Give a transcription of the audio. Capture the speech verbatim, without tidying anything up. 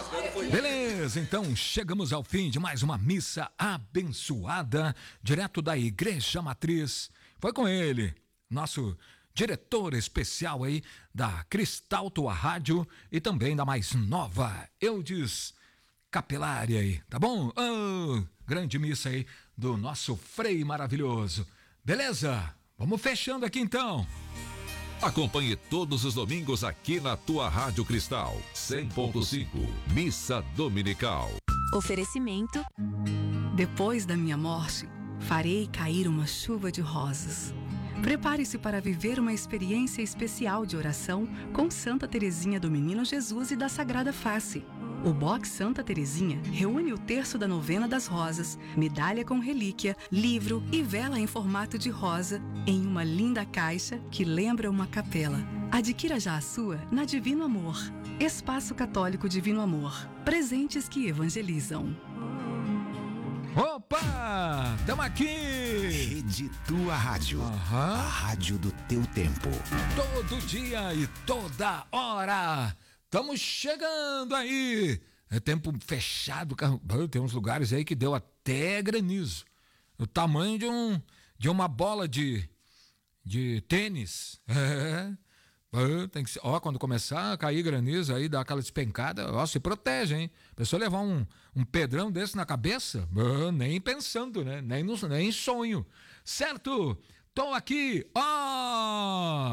Beleza, então chegamos ao fim de mais uma missa abençoada, direto da Igreja Matriz. Foi com ele, nosso diretor especial aí da Cristal Tua Rádio e também da mais nova, Eudes Capelari aí, tá bom? Oh, grande missa aí do nosso Frei maravilhoso. Beleza? Vamos fechando aqui então. Acompanhe todos os domingos aqui na tua Rádio Cristal, cem ponto cinco, Missa Dominical. Oferecimento. Depois da minha morte, farei cair uma chuva de rosas. Prepare-se para viver uma experiência especial de oração com Santa Teresinha do Menino Jesus e da Sagrada Face. O Box Santa Teresinha reúne o terço da novena das rosas, medalha com relíquia, livro e vela em formato de rosa em uma linda caixa que lembra uma capela. Adquira já a sua na Divino Amor. Espaço Católico Divino Amor. Presentes que evangelizam. Opa! Tamo aqui! Rede Tua Rádio. Uhum. A rádio do teu tempo. Todo dia e toda hora. Estamos chegando aí. É tempo fechado. Tem uns lugares aí que deu até granizo. O tamanho de, um, de uma bola de, de tênis. É. Tem que, ó, quando começar a cair granizo aí, dá aquela despencada, ó, se protege, hein? A pessoa levar um, um pedrão desse na cabeça, ó, nem pensando, né? Nem, no, nem em sonho. Certo? Tô aqui, ó!